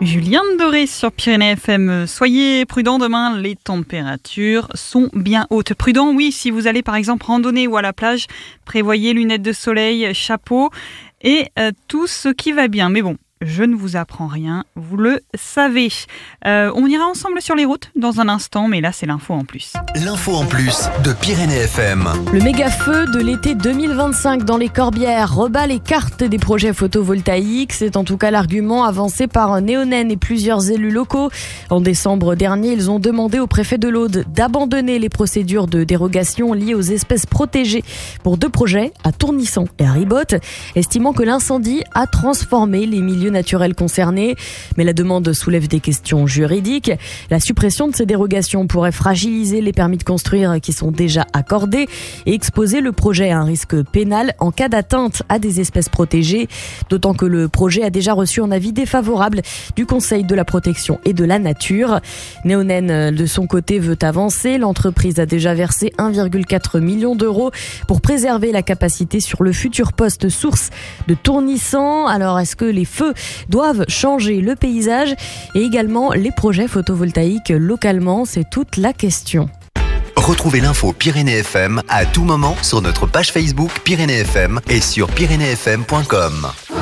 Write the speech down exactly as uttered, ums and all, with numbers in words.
Julien Doré sur Pyrénées F M. Soyez prudents demain, les températures sont bien hautes. Prudents, oui, si vous allez par exemple randonner ou à la plage, prévoyez lunettes de soleil, chapeau et euh, tout ce qui va bien. Mais bon, je ne vous apprends rien, vous le savez. Euh, on ira ensemble sur les routes dans un instant, mais là c'est l'info en plus. L'info en plus de Pyrénées F M. Le méga feu de l'été deux mille vingt-cinq dans les Corbières rebat les cartes des projets photovoltaïques. C'est en tout cas l'argument avancé par Neonen et plusieurs élus locaux. En décembre dernier, ils ont demandé au préfet de l'Aude d'abandonner les procédures de dérogation liées aux espèces protégées pour deux projets à Tournisson et à Ribotte, estimant que l'incendie a transformé les milieux naturels concernés. Mais la demande soulève des questions juridiques. La suppression de ces dérogations pourrait fragiliser les permis de construire qui sont déjà accordés et exposer le projet à un risque pénal en cas d'atteinte à des espèces protégées. D'autant que le projet a déjà reçu un avis défavorable du Conseil de la protection et de la nature. Neonen, de son côté, veut avancer. L'entreprise a déjà versé un virgule quatre million d'euros pour préserver la capacité sur le futur poste source de Tournisson. Alors, est-ce que les feux doivent changer le paysage et également les projets photovoltaïques localement? C'est toute la question. Retrouvez l'info Pyrénées F M à tout moment sur notre page Facebook Pyrénées F M et sur pyrénées f m point com.